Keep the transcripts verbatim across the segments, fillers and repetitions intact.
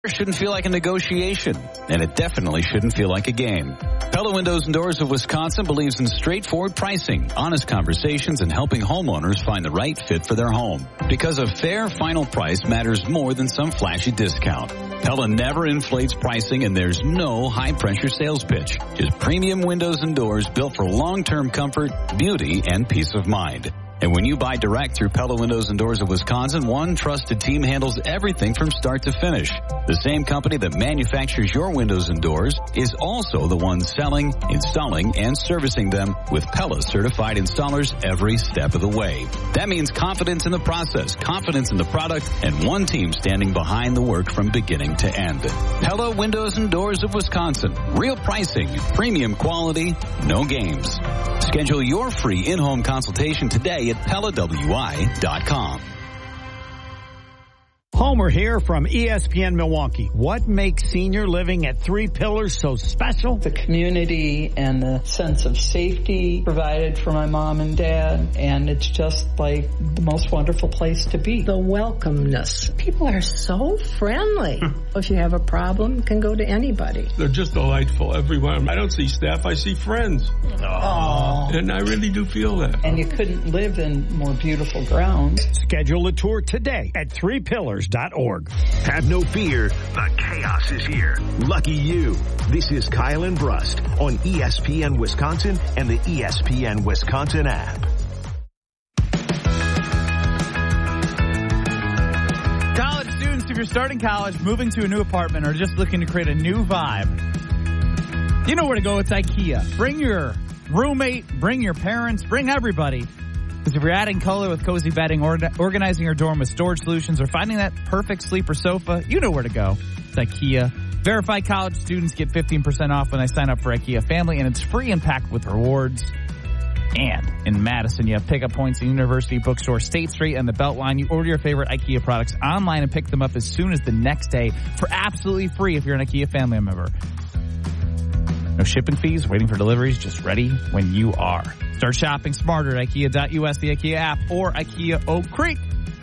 Shouldn't feel like a negotiation, and it definitely shouldn't feel like a game. Pella Windows and Doors of Wisconsin believes in straightforward pricing, honest conversations, and helping homeowners find the right fit for their home. Because a fair final price matters more than some flashy discount. Pella never inflates pricing, and there's no high-pressure sales pitch. Just premium windows and doors built for long-term comfort, beauty, and peace of mind. And when you buy direct through Pella Windows and Doors of Wisconsin, one trusted team handles everything from start to finish. The same company that manufactures your windows and doors is also the one selling, installing, and servicing them with Pella certified installers every step of the way. That means confidence in the process, confidence in the product, and one team standing behind the work from beginning to end. Pella Windows and Doors of Wisconsin. Real pricing, premium quality, no games. Schedule your free in-home consultation today at Pella W I dot com. Homer here from E S P N Milwaukee. What makes senior living at Three Pillars so special? The community and the sense of safety provided for my mom and dad, and it's just like the most wonderful place to be. The welcomeness. People are so friendly. If you have a problem, you can go to anybody. They're just delightful everywhere. I don't see staff, I see friends. Aww. And I really do feel that. And you couldn't live in more beautiful grounds. Schedule a tour today at three pillars dot org. Have no fear, the chaos is here. Lucky you. This is Kyle and Brust on E S P N Wisconsin and the E S P N Wisconsin app. College students, if you're starting college, moving to a new apartment, or just looking to create a new vibe, you know where to go. It's IKEA. Bring your roommate, bring your parents, bring everybody. Because if you're adding color with cozy bedding, or organizing your dorm with storage solutions, or finding that perfect sleeper sofa, you know where to go. It's IKEA. Verified college students get fifteen percent off when they sign up for IKEA Family, and it's free and packed with rewards. And in Madison, you have pickup points in University Bookstore, State Street, and the Beltline. You order your favorite IKEA products online and pick them up as soon as the next day for absolutely free if you're an IKEA family member. No shipping fees, waiting for deliveries, just ready when you are. Start shopping smarter at IKEA dot U S, the IKEA app, or IKEA Oak Creek.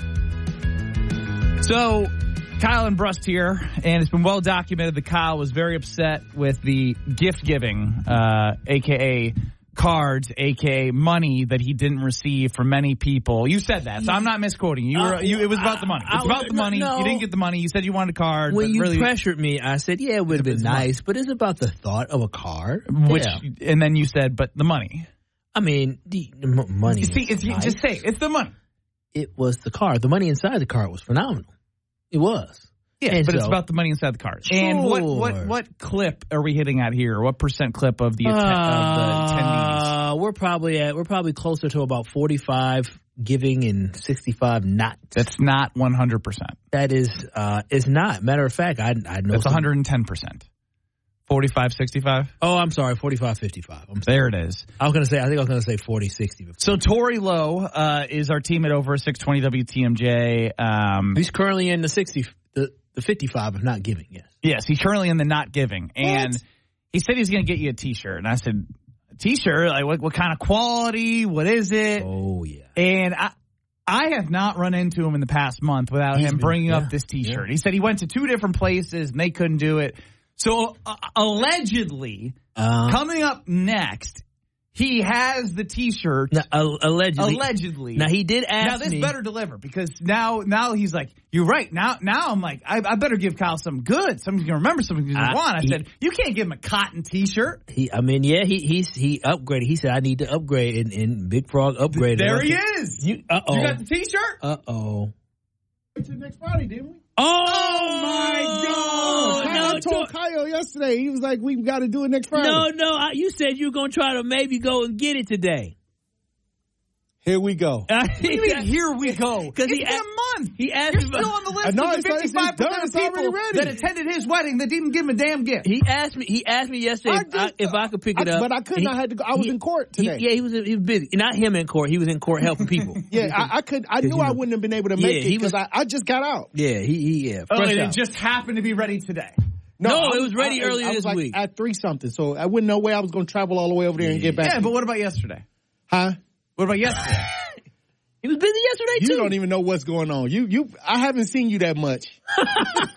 So, Kyle and Brust here, and it's been well documented that Kyle was very upset with the gift giving, uh, a k a cards, a k a money that he didn't receive from many people. You said that, so I'm not misquoting you. Were, you it was about the money. It's about the money. No. You didn't get the money. You said you wanted a card. When you really, pressured me, I said, yeah, it would have been nice, but it's about the thought of a card. Which, yeah. And then you said, but the money. I mean, the, the m- money. You see, it's, you just say, it's the money. It was the card. The money inside the card was phenomenal. It was. Yeah, and but so, it's about the money inside the card. Sure. And what, what what clip are we hitting at here? What percent clip of the, atten- of the attendees? Uh, we're probably at we're probably closer to about forty-five giving and sixty-five not. That's not one hundred percent. That is uh, it's not. Matter of fact, I I know it's one hundred ten percent. forty-five sixty-five? Oh, I'm sorry, forty-five fifty-five. I'm there it is. I was going to say, I think I was going to say forty sixty. Before. So Tori Lowe uh, is our team at over six twenty W T M J. Um, he's currently in the sixty, the, the fifty-five of not giving, yes. Yes, he's currently in the not giving. And what? He said he's going to get you a T-shirt. And I said, a T-shirt? Like, what, what kind of quality? What is it? Oh, yeah. And I... I have not run into him in the past month without He's him bringing been, yeah, up this T-shirt. Yeah. He said he went to two different places and they couldn't do it. So uh, allegedly, uh, coming up next, he has the T-shirt. Now, uh, allegedly. Allegedly. Now he did ask me. Now this me, better deliver because now now he's like, you're right. Now now I'm like, I, I better give Kyle something good. Something he's gonna remember. Something he's gonna uh, want. I he, said, you can't give him a cotton T-shirt. He, I mean, yeah, he he's he upgraded. He said, I need to upgrade, and, and Big Frog upgraded. There he is. You, uh-oh. You got the T-shirt? Uh oh. To next Friday, didn't we? Oh, oh my God! No, I told Kyle yesterday. He was like, "We got to do it next Friday." No, no. I, you said you were gonna try to maybe go and get it today. Here we go. What do you mean, here we go? Because it's he been a- a month. He asked You're me still on the list I know, of the fifty-five percent of people that attended his wedding that didn't give him a damn gift. He asked me. He asked me yesterday I if, just, I, if I could pick it I, up, but I couldn't. He, I had to go. I was he, in court today. He, yeah, he was. He was busy. Not him in court. He was in court helping people. yeah, I, I could. I knew you know, I wouldn't have been able to yeah, make it because I, I just got out. Yeah, he. he yeah. Oh, and out. it just happened to be ready today. No, No, it was ready I, earlier I was this like week at three something. So I wouldn't know where I was going to travel all the way over there and get back. Yeah, but what about yesterday? Huh? What about yesterday? He was busy yesterday you too. You don't even know what's going on. You, you. I haven't seen you that much.